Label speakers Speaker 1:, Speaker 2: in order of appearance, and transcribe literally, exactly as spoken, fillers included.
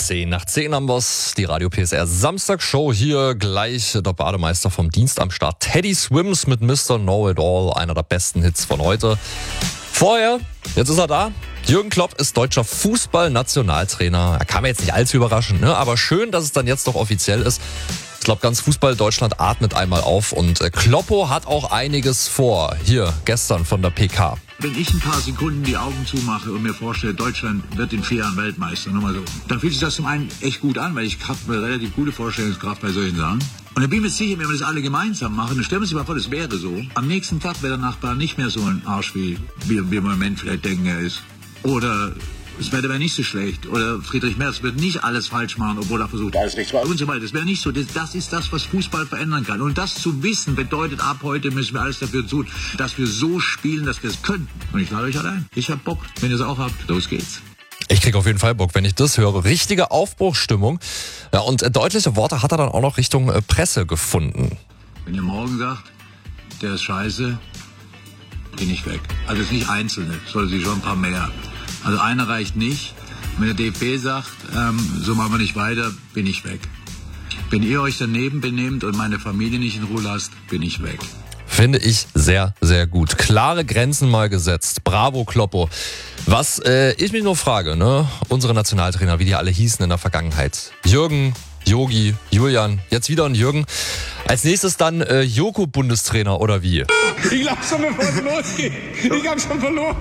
Speaker 1: zehn nach zehn haben wir's, die Radio P S R Samstagshow. Hier gleich der Bademeister vom Dienst am Start. Teddy Swims mit Mister Know It All, einer der besten Hits von heute. Vorher, jetzt ist er da. Jürgen Klopp ist deutscher Fußballnationaltrainer. Er kam jetzt nicht allzu überraschend, ne? Aber schön, dass es dann jetzt doch offiziell ist. Ich glaube, ganz Fußball Deutschland atmet einmal auf und äh, Kloppo hat auch einiges vor. Hier, gestern von der P K.
Speaker 2: Wenn ich ein paar Sekunden die Augen zumache und mir vorstelle, Deutschland wird in vier Jahren Weltmeister, nur mal so, dann fühlt sich das zum einen echt gut an, weil ich habe eine relativ gute Vorstellungskraft bei solchen Sachen. Und dann bin ich mir sicher, wenn wir das alle gemeinsam machen, dann stellen wir uns mal vor, das wäre so. Am nächsten Tag wäre der Nachbar nicht mehr so ein Arsch, wie wir im Moment vielleicht denken, er ist. Oder das Wetter wäre nicht so schlecht. Oder Friedrich Merz wird nicht alles falsch machen, obwohl er versucht, alles richtig war. Und so weiter. Das wäre nicht so. Das, das ist das, was Fußball verändern kann. Und das zu wissen, bedeutet, ab heute müssen wir alles dafür tun, dass wir so spielen, dass wir es können. Und ich lade euch allein. Ich hab Bock. Wenn ihr es auch habt, los geht's.
Speaker 1: Ich krieg auf jeden Fall Bock, wenn ich das höre. Richtige Aufbruchsstimmung. Ja, und äh, deutliche Worte hat er dann auch noch Richtung äh, Presse gefunden.
Speaker 2: Wenn ihr morgen sagt, der ist scheiße, bin ich weg. Also es ist nicht Einzelne, sondern sich schon ein paar mehr. Also einer reicht nicht. Wenn der D F B sagt, ähm, so machen wir nicht weiter, bin ich weg. Wenn ihr euch daneben benehmt und meine Familie nicht in Ruhe lasst, bin ich weg.
Speaker 1: Finde ich sehr, sehr gut. Klare Grenzen mal gesetzt. Bravo, Kloppo. Was äh, ich mich nur frage, ne? Unsere Nationaltrainer, wie die alle hießen in der Vergangenheit. Jürgen, Yogi, Julian, jetzt wieder ein Jürgen. Als nächstes dann äh, Joko Bundestrainer oder wie?
Speaker 3: Ich glaube schon, bevor es losgeht. Ich habe schon verloren.